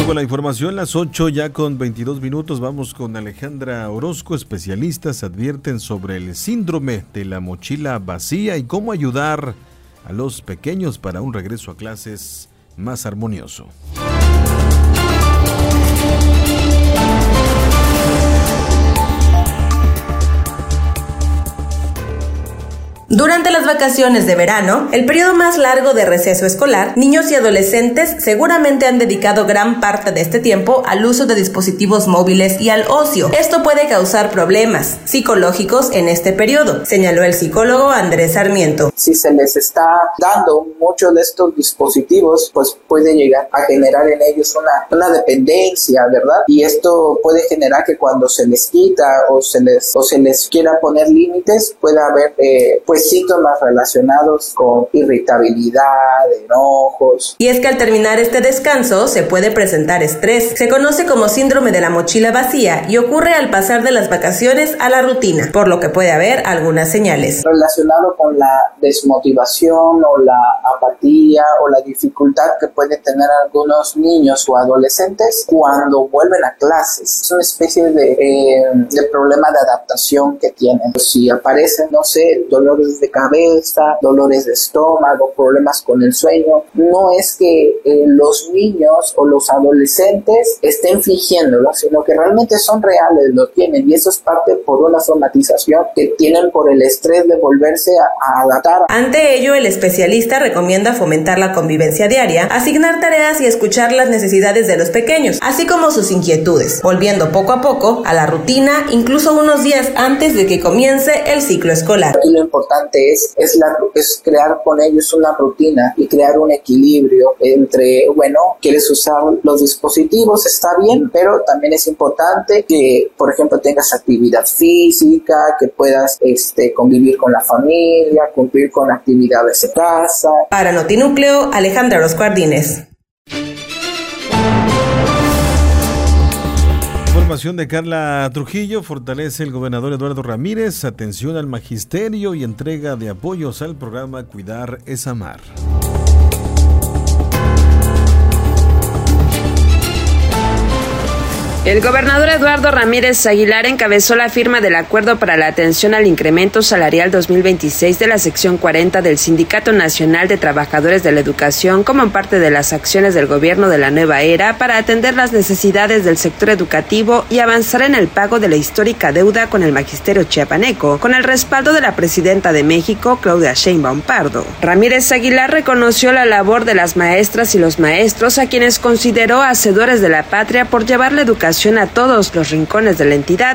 Continuando con la información, las 8 ya con 22 minutos, vamos con Alejandra Orozco. Especialistas advierten sobre el síndrome de la mochila vacía y cómo ayudar a los pequeños para un regreso a clases más armonioso. Durante las vacaciones de verano, el periodo más largo de receso escolar, niños y adolescentes seguramente han dedicado gran parte de este tiempo al uso de dispositivos móviles y al ocio. Esto puede causar problemas psicológicos en este periodo, señaló el psicólogo Andrés Sarmiento. Si se les está dando muchos de estos dispositivos, pues puede llegar a generar en ellos una dependencia, ¿verdad? Y esto puede generar que cuando se les quita o se les quiera poner límites, pueda haber pues síntomas relacionados con irritabilidad, enojos. Y es que al terminar este descanso se puede presentar estrés. Se conoce como síndrome de la mochila vacía y ocurre al pasar de las vacaciones a la rutina, por lo que puede haber algunas señales. Relacionado con la desmotivación o la apatía o la dificultad que pueden tener algunos niños o adolescentes cuando vuelven a clases. Es una especie de problema de adaptación que tienen. Si aparecen, no sé, dolores de cabeza, dolores de estómago, problemas con el sueño, no es que los niños o los adolescentes estén fingiéndolo, sino que realmente son reales, lo tienen, y eso es parte por una somatización que tienen por el estrés de volverse a adaptar. Ante ello, el especialista recomienda fomentar la convivencia diaria, asignar tareas y escuchar las necesidades de los pequeños, así como sus inquietudes, volviendo poco a poco a la rutina, incluso unos días antes de que comience el ciclo escolar. Y lo importante es crear con ellos una rutina y crear un equilibrio entre, quieres usar los dispositivos, está bien, pero también es importante que, por ejemplo, tengas actividad física, que puedas convivir con la familia, cumplir con actividades de casa. Para Notinúcleo, Alejandra Orozco Ardínez. Información de Carla Trujillo. Fortalece el gobernador Eduardo Ramírez atención al magisterio y entrega de apoyos al programa Cuidar es Amar. El gobernador Eduardo Ramírez Aguilar encabezó la firma del acuerdo para la atención al incremento salarial 2026 de la sección 40 del Sindicato Nacional de Trabajadores de la Educación como parte de las acciones del gobierno de la nueva era para atender las necesidades del sector educativo y avanzar en el pago de la histórica deuda con el magisterio chiapaneco, con el respaldo de la presidenta de México, Claudia Sheinbaum Pardo. Ramírez Aguilar reconoció la labor de las maestras y los maestros, a quienes consideró hacedores de la patria por llevar la educación a todos los rincones de la entidad